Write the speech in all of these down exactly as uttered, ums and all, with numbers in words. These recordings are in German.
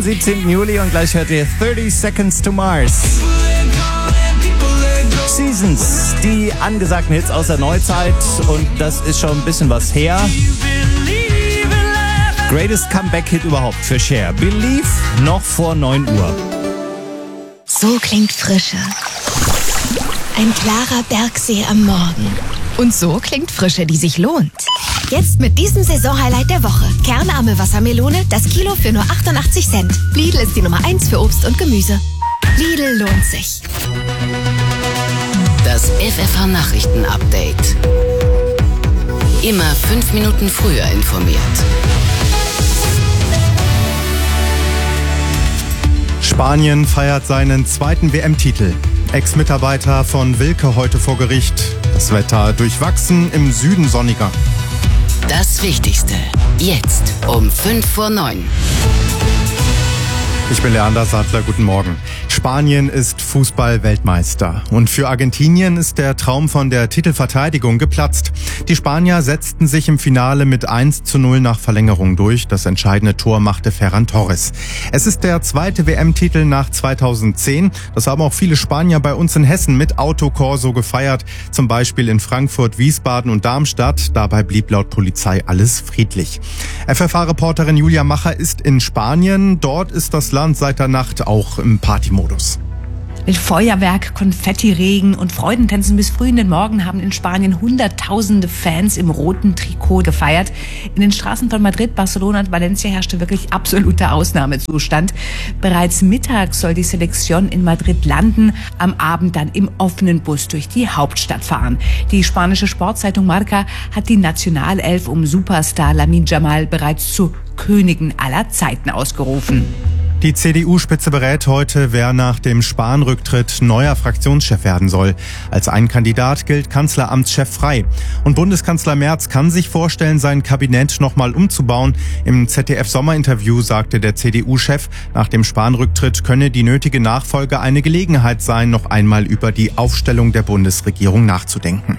siebzehnten Juli und gleich hört ihr thirty Seconds to Mars. Seasons, die angesagten Hits aus der Neuzeit, und das ist schon ein bisschen was her. Greatest Comeback-Hit überhaupt für Cher. Believe noch vor neun Uhr. So klingt Frische. Ein klarer Bergsee am Morgen. Und so klingt Frische, die sich lohnt. Jetzt mit diesem Saisonhighlight der Woche. Kernarme Wassermelone, das Kilo für nur achtundachtzig Cent. Lidl ist die Nummer eins für Obst und Gemüse. Lidl lohnt sich. Das F F H-Nachrichten-Update. Immer fünf Minuten früher informiert. Spanien feiert seinen zweiten W M-Titel. Ex-Mitarbeiter von Wilke heute vor Gericht. Das Wetter durchwachsen, im Süden sonniger. Das Wichtigste. Jetzt um fünf vor neun. Ich bin Leander Sattler, guten Morgen. Spanien ist Fußball-Weltmeister. Und für Argentinien ist der Traum von der Titelverteidigung geplatzt. Die Spanier setzten sich im Finale mit eins zu null nach Verlängerung durch. Das entscheidende Tor machte Ferran Torres. Es ist der zweite W M-Titel nach zweitausendzehn. Das haben auch viele Spanier bei uns in Hessen mit Autokorso gefeiert. Zum Beispiel in Frankfurt, Wiesbaden und Darmstadt. Dabei blieb laut Polizei alles friedlich. F F H-Reporterin Julia Macher ist in Spanien. Dort ist das Land seit der Nacht auch im Partymodus. Mit Feuerwerk, Konfettiregen und Freudentänzen bis früh in den Morgen haben in Spanien hunderttausende Fans im roten Trikot gefeiert. In den Straßen von Madrid, Barcelona und Valencia herrschte wirklich absoluter Ausnahmezustand. Bereits mittags soll die Selección in Madrid landen, am Abend dann im offenen Bus durch die Hauptstadt fahren. Die spanische Sportzeitung Marca hat die Nationalelf um Superstar Lamine Yamal bereits zur Königin aller Zeiten ausgerufen. Die C D U-Spitze berät heute, wer nach dem Spahn-Rücktritt neuer Fraktionschef werden soll. Als ein Kandidat gilt Kanzleramtschef Frey. Und Bundeskanzler Merz kann sich vorstellen, sein Kabinett nochmal umzubauen. Im Z D F-Sommerinterview sagte der C D U-Chef, nach dem Spahn-Rücktritt könne die nötige Nachfolge eine Gelegenheit sein, noch einmal über die Aufstellung der Bundesregierung nachzudenken.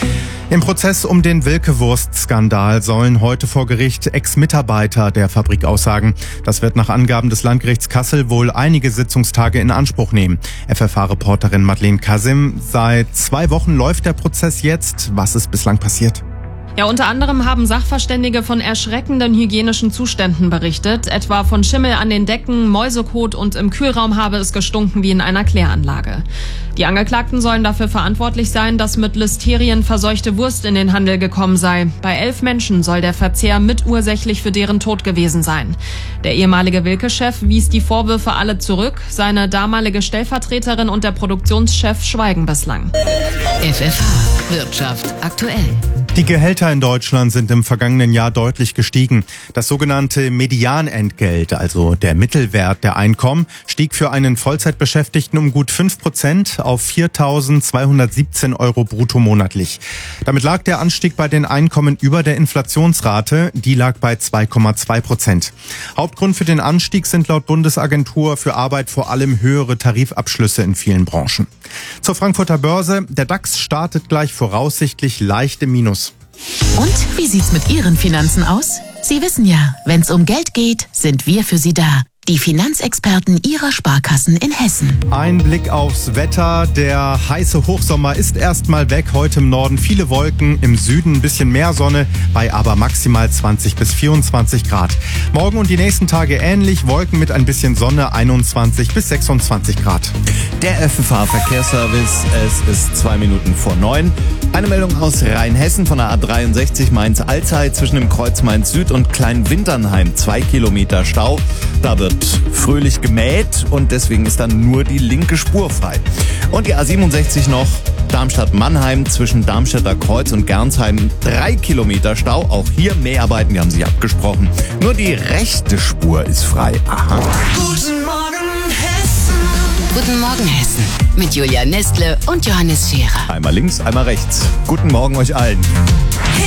Im Prozess um den Wilke-Wurst-Skandal sollen heute vor Gericht Ex-Mitarbeiter der Fabrik aussagen. Das wird nach Angaben des Landgerichts Kassel wohl einige Sitzungstage in Anspruch nehmen. F F H-Reporterin Madeleine Kasim, seit zwei Wochen läuft der Prozess jetzt. Was ist bislang passiert? Ja, unter anderem haben Sachverständige von erschreckenden hygienischen Zuständen berichtet, etwa von Schimmel an den Decken, Mäusekot und im Kühlraum habe es gestunken wie in einer Kläranlage. Die Angeklagten sollen dafür verantwortlich sein, dass mit Listerien verseuchte Wurst in den Handel gekommen sei. Bei elf Menschen soll der Verzehr mitursächlich für deren Tod gewesen sein. Der ehemalige Wilke-Chef wies die Vorwürfe alle zurück. Seine damalige Stellvertreterin und der Produktionschef schweigen bislang. F F H Wirtschaft aktuell. Die Gehälter in Deutschland sind im vergangenen Jahr deutlich gestiegen. Das sogenannte Medianentgelt, also der Mittelwert der Einkommen, stieg für einen Vollzeitbeschäftigten um gut fünf Prozent auf viertausendzweihundertsiebzehn Euro brutto monatlich. Damit lag der Anstieg bei den Einkommen über der Inflationsrate, die lag bei zwei Komma zwei Prozent. Hauptgrund für den Anstieg sind laut Bundesagentur für Arbeit vor allem höhere Tarifabschlüsse in vielen Branchen. Zur Frankfurter Börse, der DAX startet gleich voraussichtlich leicht im Minus. Und wie sieht's mit Ihren Finanzen aus? Sie wissen ja, wenn's um Geld geht, sind wir für Sie da. Die Finanzexperten Ihrer Sparkassen in Hessen. Ein Blick aufs Wetter. Der heiße Hochsommer ist erstmal weg. Heute im Norden viele Wolken, im Süden ein bisschen mehr Sonne, bei aber maximal zwanzig bis vierundzwanzig Grad. Morgen und die nächsten Tage ähnlich, Wolken mit ein bisschen Sonne, einundzwanzig bis sechsundzwanzig Grad. Der F F H-Verkehrsservice, es ist zwei Minuten vor neun. Eine Meldung aus Rheinhessen von der A dreiundsechzig Mainz-Alzey zwischen dem Kreuz Mainz-Süd und Kleinwinternheim. Zwei Kilometer Stau. Da wird fröhlich gemäht und deswegen ist dann nur die linke Spur frei. Und die A siebenundsechzig noch Darmstadt-Mannheim zwischen Darmstädter Kreuz und Gernsheim. Drei Kilometer Stau. Auch hier Mäharbeiten, die haben sich abgesprochen. Nur die rechte Spur ist frei. Aha. Guten Morgen Hessen. Guten Morgen Hessen. Mit Julia Nestle und Johannes Scherer. Einmal links, einmal rechts. Guten Morgen euch allen.